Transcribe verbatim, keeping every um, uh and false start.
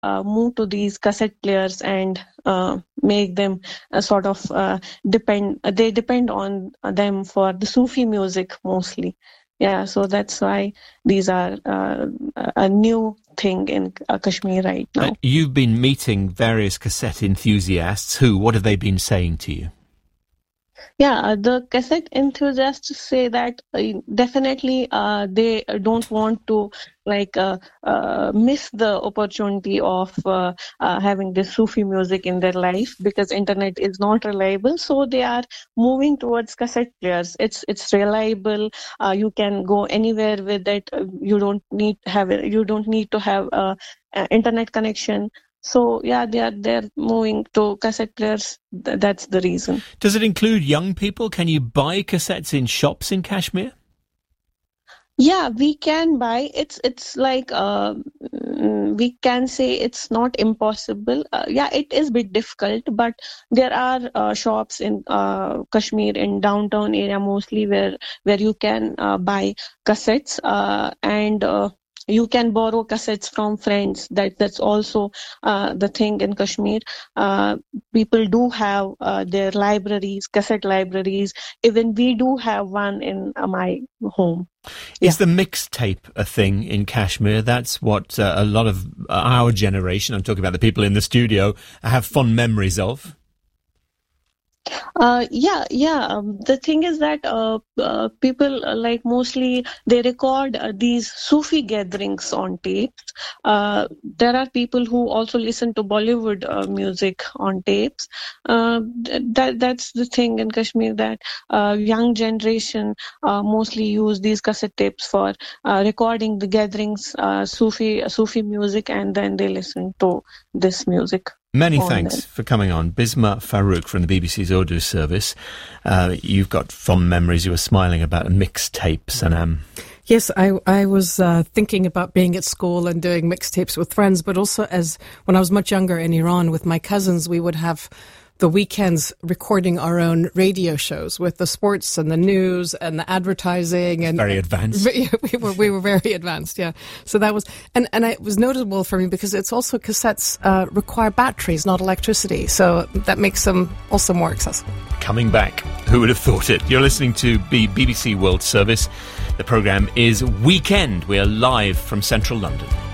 uh, move to these cassette players and uh, make them uh, sort of uh, depend. They depend on them for the Sufi music mostly. Yeah, so that's why these are uh, a new thing in uh, Kashmir right now. Uh, you've been meeting various cassette enthusiasts. Who? What have they been saying to you? Yeah, the cassette enthusiasts say that uh, definitely uh, they don't want to like uh, uh, miss the opportunity of uh, uh, having this Sufi music in their life, because internet is not reliable. So they are moving towards cassette players. It's it's reliable. Uh, you can go anywhere with it. You don't need have you don't need to have a, a internet connection. So yeah, they are they're moving to cassette players. Th- that's the reason. Does it include young people? Can you buy cassettes in shops in Kashmir? Yeah, we can buy. It's it's like uh, we can say it's not impossible. Uh, yeah, it is a bit difficult, but there are uh, shops in uh, Kashmir in downtown area mostly where where you can uh, buy cassettes uh, and. Uh, You can borrow cassettes from friends. That that's also uh, the thing in Kashmir. Uh, people do have uh, their libraries, cassette libraries. Even we do have one in uh, my home. Is Yeah. the mixtape a thing in Kashmir? That's what uh, a lot of our generation, I'm talking about the people in the studio, have fond memories of. Uh, yeah, yeah. Um, the thing is that uh, uh, people uh, like mostly they record uh, these Sufi gatherings on tapes. Uh, there are people who also listen to Bollywood uh, music on tapes. Uh, th- that that's the thing in Kashmir, that uh, young generation uh, mostly use these cassette tapes for uh, recording the gatherings, uh, Sufi Sufi music, and then they listen to this music. Many on thanks them. for coming on. Bisma Farouk from the B B C's Urdu service. Uh, you've got fond memories. You were smiling about mixtapes, Sanam. Yes, I I was uh, thinking about being at school and doing mixtapes with friends, but also as when I was much younger in Iran with my cousins, we would have the weekends recording our own radio shows with the sports and the news and the advertising. And very advanced. We were we were very advanced, yeah. So that was, and, and it was notable for me because it's also cassettes uh, require batteries, not electricity. So that makes them also more accessible. Coming back. Who would have thought it? You're listening to B- BBC World Service. The programme is Weekend. We are live from central London.